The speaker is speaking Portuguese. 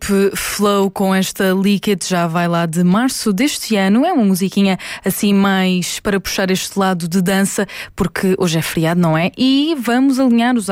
Flow com esta Liquid, já vai lá de março deste ano. É uma musiquinha assim mais para puxar este lado de dança, porque hoje é feriado, não é? E vamos alinhar os